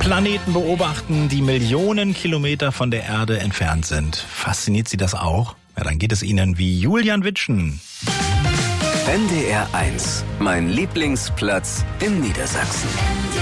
Planeten beobachten, die Millionen Kilometer von der Erde entfernt sind. Fasziniert Sie das auch? Ja, dann geht es Ihnen wie Julian Witschen. NDR 1, mein Lieblingsplatz in Niedersachsen.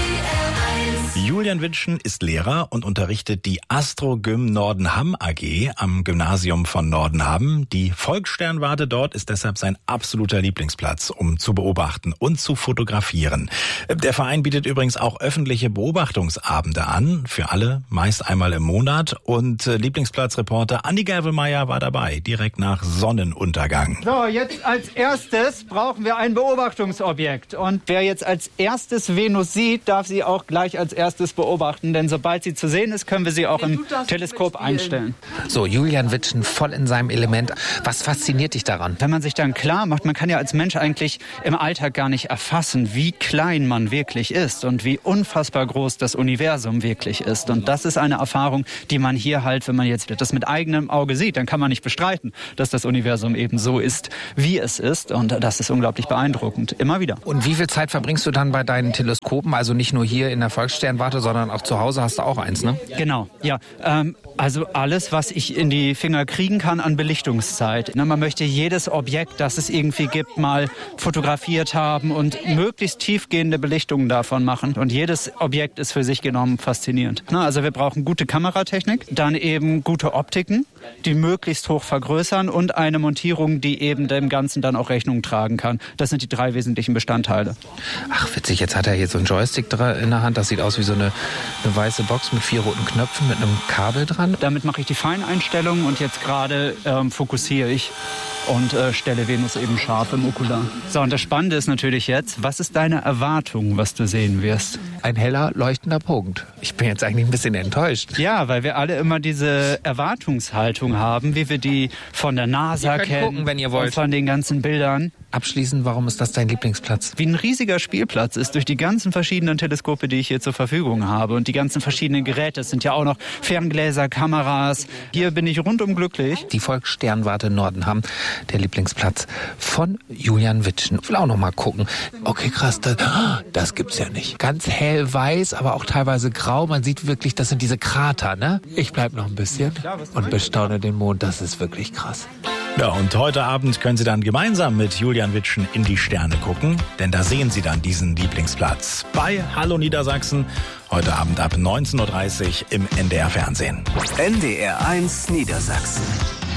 Julian Witschen ist Lehrer und unterrichtet die Astrogym Nordenham AG am Gymnasium von Nordenham. Die Volkssternwarte dort ist deshalb sein absoluter Lieblingsplatz, um zu beobachten und zu fotografieren. Der Verein bietet übrigens auch öffentliche Beobachtungsabende an, für alle, meist einmal im Monat. Und Lieblingsplatzreporter Andi Gervelmeier war dabei, direkt nach Sonnenuntergang. So, jetzt als erstes brauchen wir ein Beobachtungsobjekt. Und wer jetzt als erstes Venus sieht, darf sie auch gleich als erstes beobachten, denn sobald sie zu sehen ist, können wir sie auch im Teleskop einstellen. So, Julian Witschen voll in seinem Element. Was fasziniert dich daran? Wenn man sich dann klar macht, man kann ja als Mensch eigentlich im Alltag gar nicht erfassen, wie klein man wirklich ist und wie unfassbar groß das Universum wirklich ist. Und das ist eine Erfahrung, die man hier halt, wenn man jetzt das mit eigenem Auge sieht, dann kann man nicht bestreiten, dass das Universum eben so ist, wie es ist. Und das ist unglaublich beeindruckend, immer wieder. Und wie viel Zeit verbringst du dann bei deinen Teleskopen? Also nicht nur hier in der Volkssternwarte, sondern auch zu Hause hast du auch eins, ne? Genau, ja. Also alles, was ich in die Finger kriegen kann an Belichtungszeit. Man möchte jedes Objekt, das es irgendwie gibt, mal fotografiert haben und möglichst tiefgehende Belichtungen davon machen. Und jedes Objekt ist für sich genommen faszinierend. Also wir brauchen gute Kameratechnik, dann eben gute Optiken, die möglichst hoch vergrößern und eine Montierung, die eben dem Ganzen dann auch Rechnung tragen kann. Das sind die 3 wesentlichen Bestandteile. Ach witzig, jetzt hat er hier so einen Joystick in der Hand. Das sieht aus wie so eine weiße Box mit 4 roten Knöpfen mit einem Kabel dran. Damit mache ich die Feineinstellungen und jetzt gerade fokussiere ich und stelle Venus eben scharf im Okular. So, und das Spannende ist natürlich jetzt, was ist deine Erwartung, was du sehen wirst? Ein heller, leuchtender Punkt. Ich bin jetzt eigentlich ein bisschen enttäuscht. Ja, weil wir alle immer diese Erwartungshaltung haben, wie wir die von der NASA kennen, gucken, wenn ihr wollt. Und von den ganzen Bildern. Abschließend, warum ist das dein Lieblingsplatz? Wie ein riesiger Spielplatz ist durch die ganzen verschiedenen Teleskope, die ich hier zur Verfügung habe und die ganzen verschiedenen Geräte. Es sind ja auch noch Ferngläser, Kameras. Hier bin ich rundum glücklich. Die Volkssternwarte Nordenham, der Lieblingsplatz von Julian Witschen. Ich will auch noch mal gucken. Okay, krass, das gibt's ja nicht. Ganz hellweiß, aber auch teilweise grau. Man sieht wirklich, das sind diese Krater, ne? Ich bleib noch ein bisschen und bestaune den Mond. Das ist wirklich krass. Ja, und heute Abend können Sie dann gemeinsam mit Julian Witschen in die Sterne gucken, denn da sehen Sie dann diesen Lieblingsplatz bei Hallo Niedersachsen, heute Abend ab 19:30 Uhr im NDR Fernsehen. NDR 1 Niedersachsen.